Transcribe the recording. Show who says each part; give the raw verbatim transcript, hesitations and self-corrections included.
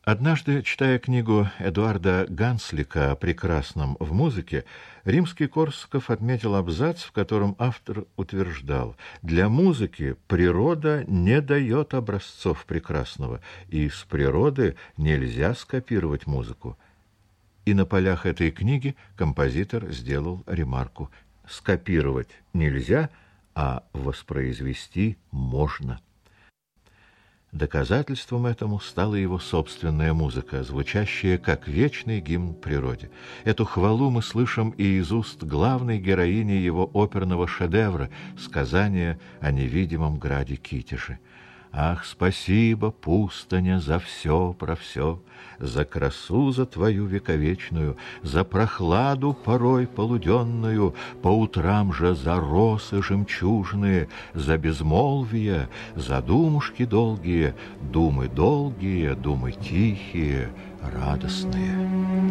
Speaker 1: Однажды, читая книгу Эдуарда Ганслика о прекрасном в музыке, Римский-Корсаков отметил абзац, в котором автор утверждал: «Для музыки природа не дает образцов прекрасного, и из природы нельзя скопировать музыку». И на полях этой книги композитор сделал ремарку: «Скопировать нельзя, а воспроизвести можно». Доказательством этому стала его собственная музыка, звучащая как вечный гимн природе. Эту хвалу мы слышим и из уст главной героини его оперного шедевра «Сказание о невидимом граде Китеже». Ах, спасибо, пустыня, за все про все, за красу за твою вековечную, за прохладу порой полуденную, по утрам же за росы жемчужные, за безмолвие, за думушки долгие, думы долгие, думы тихие, радостные.